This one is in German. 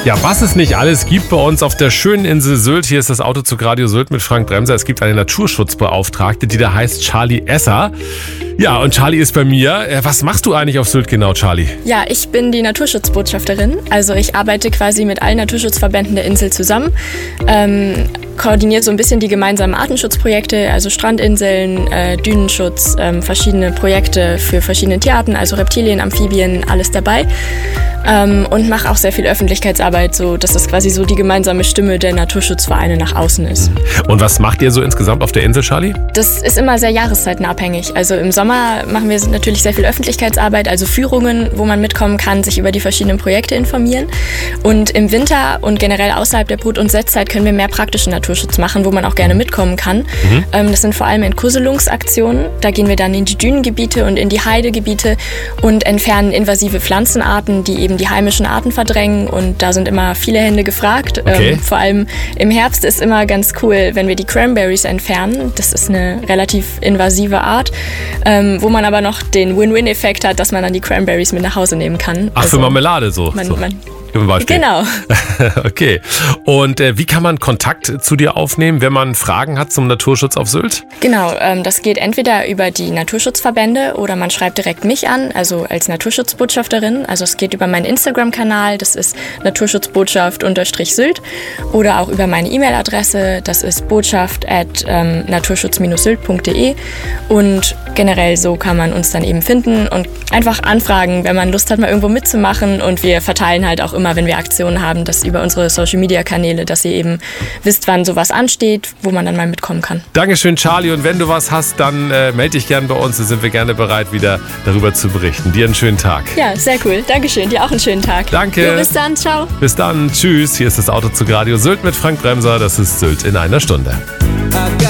Ja, was es nicht alles gibt bei uns auf der schönen Insel Sylt. Hier ist das Autozug Radio Sylt mit Frank Bremser. Es gibt eine Naturschutzbeauftragte, die da heißt Charlie Esser. Ja, und Charlie ist bei mir. Was machst du eigentlich auf Sylt genau, Charlie? Ja, ich bin die Naturschutzbotschafterin. Also ich arbeite quasi mit allen Naturschutzverbänden der Insel zusammen. Koordiniert so ein bisschen die gemeinsamen Artenschutzprojekte, also Strandinseln, Dünenschutz, verschiedene Projekte für verschiedene Tierarten, also Reptilien, Amphibien, alles dabei. Und mache auch sehr viel Öffentlichkeitsarbeit, so dass das quasi so die gemeinsame Stimme der Naturschutzvereine nach außen ist. Und was macht ihr so insgesamt auf der Insel, Charlie? Das ist immer sehr jahreszeitenabhängig. Also im Sommer machen wir natürlich sehr viel Öffentlichkeitsarbeit, also Führungen, wo man mitkommen kann, sich über die verschiedenen Projekte informieren. Und im Winter und generell außerhalb der Brut- und Setzzeit können wir mehr praktischen Naturschutz machen, wo man auch gerne mitkommen kann. Das sind vor allem Entkusselungsaktionen. Da gehen wir dann in die Dünengebiete und in die Heidegebiete und entfernen invasive Pflanzenarten, die eben die heimischen Arten verdrängen, und da sind immer viele Hände gefragt. Okay. Vor allem im Herbst ist immer ganz cool, wenn wir die Cranberries entfernen. Das ist eine relativ invasive Art, wo man aber noch den Win-Win-Effekt hat, dass man dann die Cranberries mit nach Hause nehmen kann. Ach, für Marmelade so. Zum Beispiel. Genau. Okay. Und wie kann man Kontakt zu dir aufnehmen, wenn man Fragen hat zum Naturschutz auf Sylt? Genau, das geht entweder über die Naturschutzverbände oder man schreibt direkt mich an, also als Naturschutzbotschafterin. Also es geht über meinen Instagram-Kanal, das ist Naturschutzbotschaft_Sylt, oder auch über meine E-Mail-Adresse, das ist botschaft@naturschutz-sylt.de, und generell so kann man uns dann eben finden und einfach anfragen, wenn man Lust hat, mal irgendwo mitzumachen, und wir verteilen halt auch immer, wenn wir Aktionen haben, das über unsere Social-Media-Kanäle, dass ihr eben wisst, wann sowas ansteht, wo man dann mal mitkommen kann. Dankeschön, Charlie. Und wenn du was hast, dann melde dich gern bei uns. Da sind wir gerne bereit, wieder darüber zu berichten. Dir einen schönen Tag. Ja, sehr cool. Dankeschön. Dir auch einen schönen Tag. Danke. Jo, bis dann. Ciao. Bis dann. Tschüss. Hier ist das Autozug Radio Sylt mit Frank Bremser. Das ist Sylt in einer Stunde.